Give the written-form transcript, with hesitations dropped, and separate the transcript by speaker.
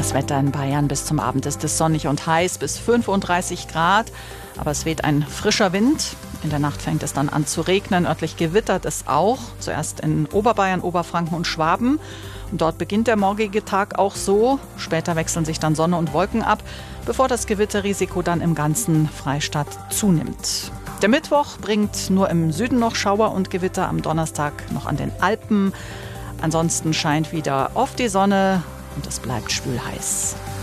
Speaker 1: Das Wetter in Bayern: bis zum Abend ist es sonnig und heiß, bis 35 Grad. Aber es weht ein frischer Wind. In der Nacht fängt es dann an zu regnen. Örtlich gewittert es auch. Zuerst in Oberbayern, Oberfranken und Schwaben. Und dort beginnt der morgige Tag auch so. Später wechseln sich dann Sonne und Wolken ab, bevor das Gewitterrisiko dann im ganzen Freistaat zunimmt. Der Mittwoch bringt nur im Süden noch Schauer und Gewitter, am Donnerstag noch an den Alpen. Ansonsten scheint wieder oft die Sonne und es bleibt schwül heiß.